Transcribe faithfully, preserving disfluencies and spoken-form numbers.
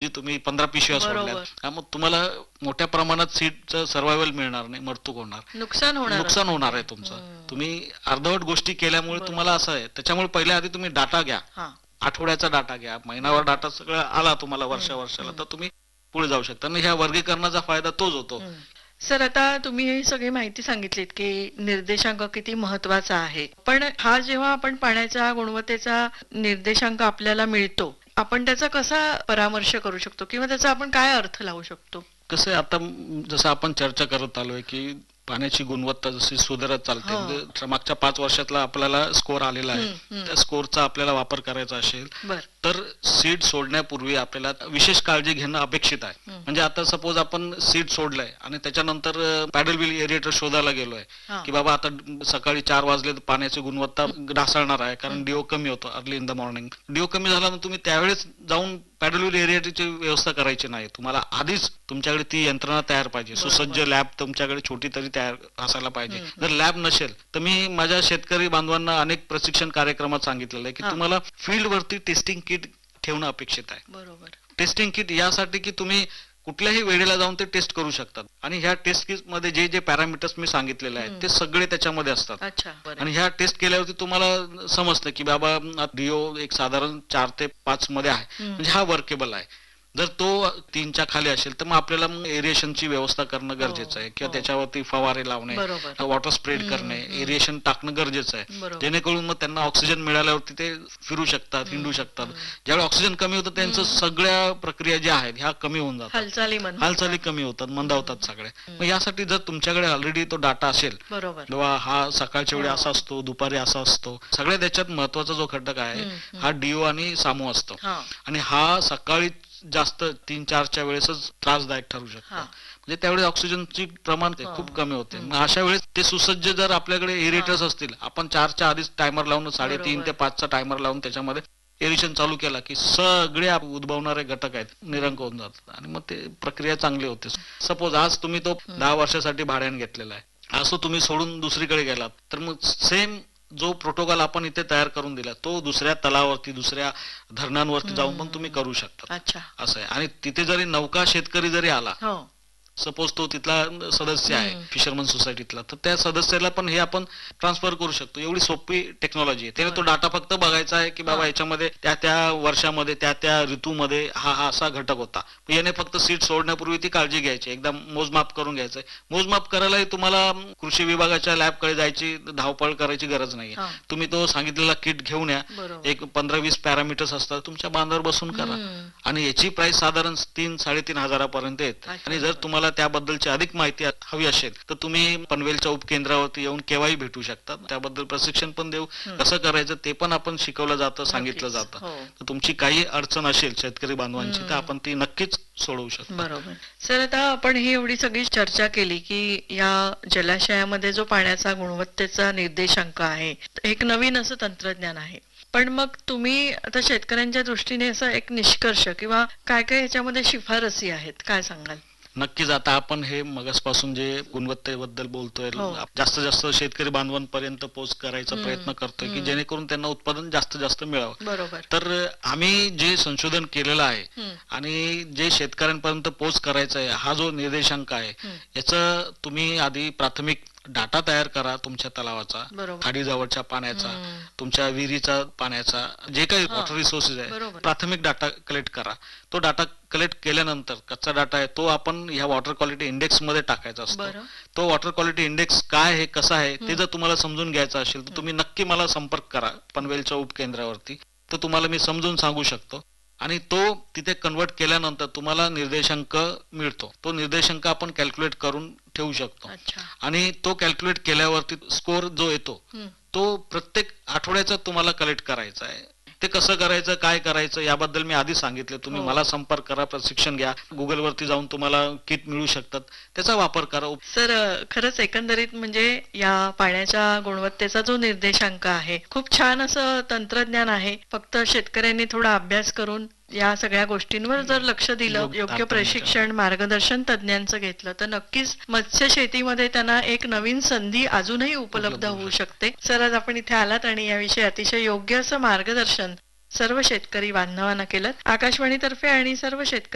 ऐवजी तुम्ही पंधरा पिशव्या सोडल्या, मग तुम्हाला मोठ्या प्रमाणात सीडचं सर्व्हायव्हल मिळणार नाही, मरतूक होणार, नुकसान होणार नुकसान होणार आहे तुमचं. तुम्ही अर्धवट गोष्टी केल्यामुळे तुम्हाला असं आहे. त्याच्यामुळे पहिले आधी तुम्ही डाटा घ्या, आठवड्याचा डाटा घ्या, महिनाभर डाटा सगळं आला तुम्हाला वर्षा वर्षाला, तर तुम्ही पुढे जाऊ शकता. आणि ह्या वर्गीकरणाचा फायदा तोच होतो. सर, आता तुम्ही ही सगळी माहिती सांगितलीत की निर्देशांक किती महत्वाचा आहे, पण हा जेव्हा आपण पाण्याच्या गुणवत्तेचा निर्देशांक आपल्याला मिळतो, आपण त्याचा कसा परामर्श करू शकतो किंवा त्याचा आपण काय अर्थ लावू शकतो? कसं आहे, आता जसं आपण चर्चा करत आलोय की पाण्याची गुणवत्ता जशी सुधारत चालते, म्हणजे मागच्या पाच वर्षातला आपल्याला स्कोर आलेला आहे, त्या स्कोरचा आपल्याला वापर करायचा असेल तर सीड सोडण्यापूर्वी आपल्याला विशेष काळजी घेणं अपेक्षित आहे. म्हणजे आता सपोज आपण सीड सोडलंय आणि त्याच्यानंतर पॅडल व्हील एरिएटर शोधायला गेलोय की बाबा आता सकाळी चार वाजले तर पाण्याची गुणवत्ता ढासळणार आहे, कारण डीओ कमी होतो early in the morning. Do कमी झाला तर तुम्ही त्यावेळेस जाऊन पॅडल व्हील एरिएटरची व्यवस्था करायची नाही. तुम्हाला आधीच तुमच्याकडे ती यंत्रणा तयार पाहिजे, सुसज्ज लॅब तुमच्याकडे छोटी तरी तयार असायला पाहिजे. जर लॅब नसेल तर मी माझ्या शेतकरी बांधवांना अनेक प्रशिक्षण कार्यक्रमात सांगितलेलं आहे की तुम्हाला फील्ड वरती टेस्टिंग किट ठेवणं अपेक्षित आहे. बरोबर. टेस्टिंग किट यासाठी की तुम्ही कुठल्याही वेळेला जाऊन ते टेस्ट करू शकतात, आणि ह्या टेस्ट किट मध्ये जे जे पॅरामीटर्स मी सांगितलेले आहेत ते सगळे त्याच्यामध्ये असतात. आणि ह्या टेस्ट केल्यावरती तुम्हाला समजतं की बाबा डीओ एक साधारण चार ते पाच मध्ये आहे, म्हणजे हा वर्केबल आहे. जर तो तीनच्या खाली असेल तर मग आपल्याला एरिएशनची व्यवस्था करणं गरजेचं आहे, किंवा त्याच्यावरती फवारे लावणे, वॉटर स्प्रेड करणे, एरिएशन टाकणं गरजेचं आहे, जेणेकरून मग त्यांना ऑक्सिजन मिळाल्यावरती ते फिरू शकतात, हिंडू शकतात. ज्यावेळी ऑक्सिजन कमी होतं त्यांचं सगळ्या प्रक्रिया ज्या आहेत ह्या कमी होऊन जातात, हालचाली कमी होतात, मंदावतात सगळ्या. मग यासाठी जर तुमच्याकडे ऑलरेडी तो डाटा असेल, किंवा हा सकाळच्या वेळी असा असतो, दुपारी असा असतो, सगळ्या त्याच्यात महत्वाचा जो घटक आहे हा डीओ आणि सामू असतो, आणि हा सकाळी जास्त तीन चारच्या वेळेसच त्रासदायक ठरू शकतो, म्हणजे त्यावेळेस ऑक्सिजनची प्रमाण खूप कमी होते. मग अशा वेळेस ते सुसज्ज जर आपल्याकडे एरिएटर्स असतील, आपण चारच्या आधीच टायमर लावून साडेतीन ते पाचचा टायमर लावून त्याच्यामध्ये एरिएशन चालू केला की सगळे उद्भवणारे घटक आहेत निरंक होऊन जातात, आणि मग ते प्रक्रिया चांगली होते. सपोज आज तुम्ही तो दहा वर्षासाठी भाड्याने घेतलेला आहे, असं तुम्ही सोडून दुसरीकडे गेलात तर मग सेम जो प्रोटोकॉल आपण इथे तयार करून दिला तो दुसऱ्या तलावरती, दुसऱ्या धरणांवरती जाऊन पण तुम्ही करू शकता. असं आहे. आणि तिथे जरी नौका शेतकरी जरी आला, सपोज तो तिथला सदस्य आहे फिशरमन सोसायटीतला, तर त्या सदस्याला पण हे आपण ट्रान्सफर करू शकतो. एवढी सोपी टेक्नॉलॉजी आहे. त्याने तो डाटा फक्त बघायचा आहे की बाबा याच्यामध्ये त्या त्या वर्षामध्ये त्या त्या ऋतूमध्ये हा हा असा घटक होता. याने फक्त सीड सोडण्यापूर्वी ती काळजी घ्यायची, एकदा मोजमाप करून घ्यायचंय. मोजमाप करायलाही तुम्हाला कृषी विभागाच्या लॅबकडे जायची धावपळ करायची गरज नाही. तुम्ही तो सांगितलेला किट घेऊन या, एक पंधरा वीस पॅरामीटर्स असतात, तुमच्या बांधावर बसून करा, आणि याची प्राइस साधारण तीन साडेतीन हजारापर्यंत येते. आणि जर तुम्हाला त्याबद्दलची अधिक माहिती हवी असेल तर तुम्ही पनवेलच्या उपकेंद्रावरती येऊन केव्हाही भेटू शकता. त्याबद्दल प्रशिक्षण पण देऊ, कसं करायचं ते पण आपण शिकवलं जातं, सांगितलं जातं. तर तुमची काही अडचण असेल शेतकरी बांधवांची तर आपण ती नक्कीच सोडवू शकतो. बरोबर. सर, आता आपण ही एवढी सगळी चर्चा केली की या जलाशयामध्ये जो पाण्याचा गुणवत्तेचा निर्देशांक आहे एक नवीन असं तंत्रज्ञान आहे, पण मग तुम्ही आता शेतकऱ्यांच्या दृष्टीने असं एक निष्कर्ष किंवा काय काय याच्यामध्ये शिफारसी आहेत, काय सांगाल? नक्कीच. आता आपण हे मगासपासून जे गुणवत्तेबद्दल बोलतोय, जास्तीत जास्त शेतकरी बांधवांपर्यंत पोच करायचा प्रयत्न करतोय की जेणेकरून त्यांना उत्पादन जास्तीत जास्त मिळावं. बरोबर. तर आम्ही जे संशोधन केलेलं आहे आणि जे शेतकऱ्यांपर्यंत पोच करायचा आहे, हा जो निर्देशांक आहे याचं तुम्ही आधी प्राथमिक डाटा तयार करा तुमच्या तलावाचा, खाडीजवळच्या पाण्याचा, तुमच्या विहिरीचा पाण्याचा, जे काही वॉटर रिसोर्सेस आहे प्राथमिक डाटा कलेक्ट करा. तो डाटा कलेक्ट केल्यानंतर कच्चा डाटा आहे तो आपण ह्या वॉटर क्वालिटी इंडेक्स मध्ये टाकायचा असतो. तो वॉटर क्वालिटी इंडेक्स काय आहे, कसा आहे ते जर तुम्हाला समजून घ्यायचं असेल तर तुम्ही नक्की मला संपर्क करा पनवेलच्या उपकेंद्रावरती, तर तुम्हाला मी समजून सांगू शकतो. आणि तो तिथे कन्वर्ट केल्यानंतर तुम्हाला निर्देशांक मिळतो. तो निर्देशांक आपण कॅल्क्युलेट करून ठेवू शकतो, आणि तो कॅल्क्युलेट केल्यावरती स्कोर जो येतो तो प्रत्येक आठवड्याचा तुम्हाला कलेक्ट करायचा आहे. ते कसं करायचं, काय करायचं याबद्दल मी आधी सांगितले. तुम्ही मला संपर्क करा, प्रशिक्षण घ्या, गुगल वरती जाऊन तुम्हाला किट मिळू शकतात, त्याचा वापर करा. सर, खरंच एकंदरीत म्हणजे या पाण्याच्या गुणवत्तेचा जो निर्देशांक आहे खूप छान असं तंत्रज्ञान आहे. फक्त शेतकऱ्यांनी थोडा अभ्यास करून या सगळ्या गोष्टींवर जर लक्ष दिलं, योग्य प्रशिक्षण मार्गदर्शन तज्ञांचं घेतलं तर नक्कीच मत्स्य शेतीमध्ये त्यांना एक नवीन संधी अजूनही उपलब्ध होऊ शकते. सर, आज आपण इथे आलात आणि याविषयी अतिशय योग्य असं मार्गदर्शन सर्व शेतकरी बांधवांना केलं. आकाशवाणीतर्फे आणि सर्व शेतकरी